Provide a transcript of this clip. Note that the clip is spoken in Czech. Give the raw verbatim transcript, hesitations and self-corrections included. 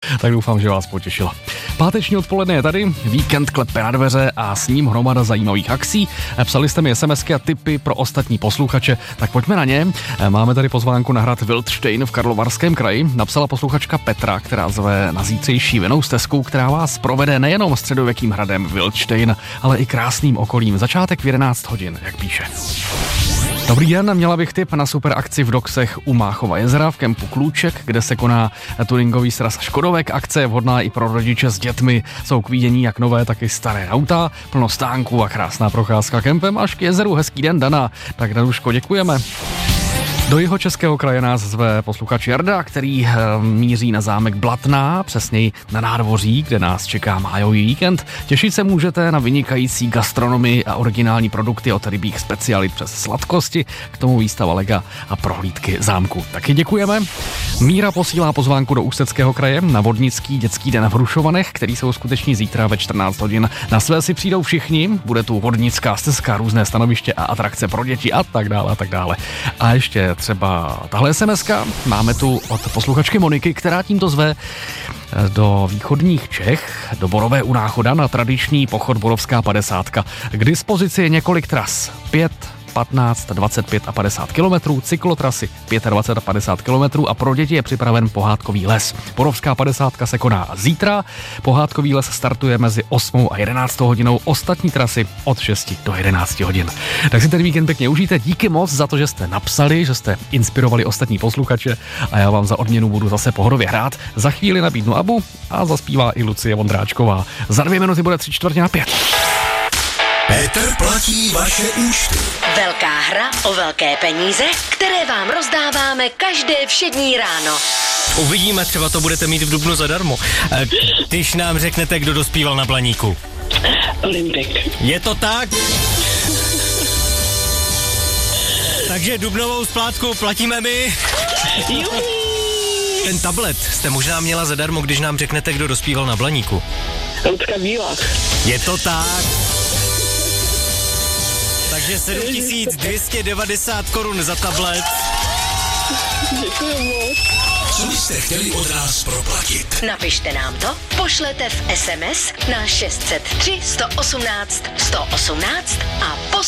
Tak doufám, že vás potěšila. Páteční odpoledne je tady, víkend klepe na dveře a s ním hromada zajímavých akcí. Psali jste mi SMSky a tipy pro ostatní posluchače, tak pojďme na ně. Máme tady pozvánku na hrad Wildštejn v Karlovarském kraji. Napsala posluchačka Petra, která zve na zítřejší vinnou stezku, která vás provede nejenom středověkým hradem Wildštejn, ale i krásným okolím. Začátek v jedenáct hodin, jak píše. Dobrý den, měla bych tip na super akci v Doksech u Máchova jezera v kempu Klůček, kde se koná tuningový sraz Škodovek. Akce je vhodná i pro rodiče s dětmi. Jsou k vidění jak nové, tak i staré auta, plno stánků a krásná procházka kempem až k jezeru. Hezký den, Dana. Tak Danuško, děkujeme. Do Jihočeského kraje nás zve posluchač Jarda, který e, míří na zámek Blatná, přesněji na nádvoří, kde nás čeká májový víkend. Těšit se můžete na vynikající gastronomii a originální produkty od rybích specialit přes sladkosti, k tomu výstava lega a prohlídky zámku. Taky děkujeme. Míra posílá pozvánku do Ústeckého kraje na vodnický dětský den v Hrušovanech, který se uskuteční zítra ve čtrnáct hodin. Na své si přijdou všichni, bude tu vodnická stezka, různé stanoviště a atrakce pro děti a tak dále a tak dále. A ještě třeba tahle SMSka máme tu od posluchačky Moniky, která tímto zve do východních Čech, do Borové u Náchoda na tradiční pochod Borovská padesátka. K dispozici je několik tras, pět, patnáct, dvacet pět a padesát kilometrů, cyklotrasy dvacet pět a padesát kilometrů a pro děti je připraven pohádkový les. Borovská padesátka se koná zítra, pohádkový les startuje mezi osmou a jedenáctou hodinou, ostatní trasy od šesti do jedenácti hodin. Tak si ten víkend pěkně užijte, díky moc za to, že jste napsali, že jste inspirovali ostatní posluchače a já vám za odměnu budu zase pohodově hrát. Za chvíli nabídnu Abu a zaspívá i Lucie Vondráčková. Za dvě minuty bude tři čtvrtě na pět. Petr platí vaše účty. Velká hra o velké peníze, které vám rozdáváme každé všední ráno. Uvidíme, třeba to budete mít v dubnu zadarmo. Když nám řeknete, kdo dospíval na Blaníku. Olympik. Je to tak? Takže dubnovou splátku platíme my. Ten tablet jste možná měla zadarmo, když nám řeknete, kdo dospíval na Blaníku. Lucka Bílá. Je to tak. Takže sedm tisíc dvě stě devadesát korun za tablet. Děkuji moc. Co byste chtěli od nás proplatit? Napište nám to, pošlete v es em es na šest set tři sto osmnáct sto osmnáct a posílejte